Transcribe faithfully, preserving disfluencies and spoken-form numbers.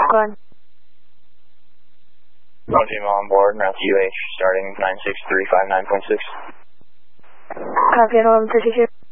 Go ahead. one G M on board, route to U H, starting nine six three five nine point six. Copy at eleven thirty-two.